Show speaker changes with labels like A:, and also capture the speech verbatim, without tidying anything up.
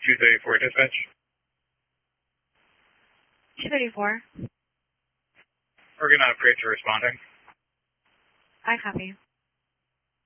A: two thirty-four dispatch.
B: two thirty-four.
A: We're going to approach to responding.
B: I copy.